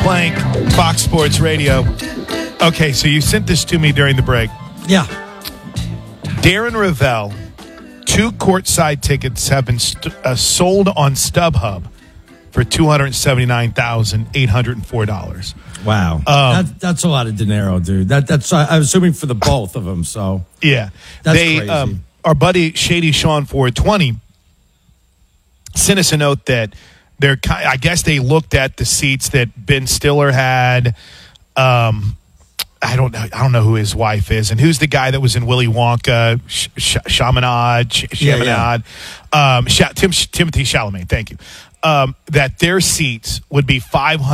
Plank, Fox Sports Radio. Okay, so you sent this to me during the break. Yeah. Darren Ravel, 2 courtside tickets have been sold on StubHub for $279,804. Wow. That's a lot of dinero, dude. That's I'm assuming for the both of them. So yeah, that's crazy. Our buddy Shady Sean 420 sent us a note that I guess they looked at the seats that Ben Stiller had. I don't know who his wife is, and who's the guy that was in Willy Wonka, Chaminade. Timothy Chalamet. Thank you. That their seats would be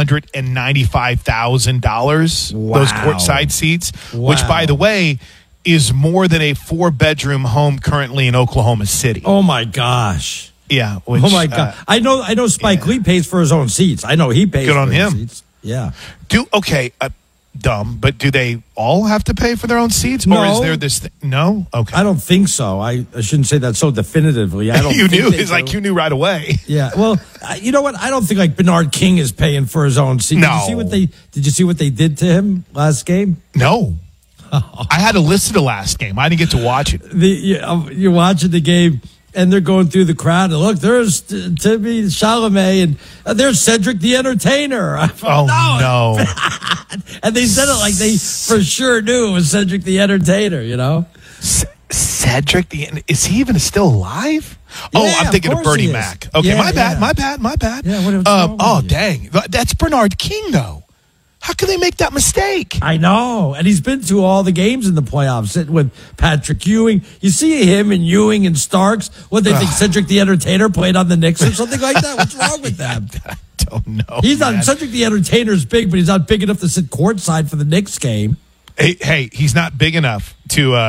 $595,000. Wow. Those courtside seats, wow. Which, by the way, is more than a 4-bedroom home currently in Oklahoma City. Oh my gosh. Yeah. Oh my God. I know. Spike Lee pays for his own seats. I know he pays. Good on for his him. Seats. Yeah. Dumb, but do they all have to pay for their own seats? No. Or is there this no? Okay. I don't think so. I shouldn't say that so definitively. I don't you think knew. they It's like do. you knew right away. Yeah. Well, you know what? I don't think like Bernard King is paying for his own seat. No. Did you see what they did to him last game? No. I had to listen to last game. I didn't get to watch it. You're watching the game, and they're going through the crowd. And look, there's Timothy Chalamet, and there's Cedric the Entertainer. No. And they said it like they for sure knew it was Cedric the Entertainer, you know? Cedric is he even still alive? Yeah, I'm thinking of Bernie he is. Mac. Okay, Yeah, my bad. Yeah, what's wrong with you? Dang. That's Bernard King, though. How could they make that mistake? I know. And he's been to all the games in the playoffs, sitting with Patrick Ewing. You see him and Ewing and Starks. What, they think Cedric the Entertainer played on the Knicks or something like that? What's wrong with that? I don't know. He's not, Cedric the Entertainer's big, but he's not big enough to sit courtside for the Knicks game. Hey, he's not big enough to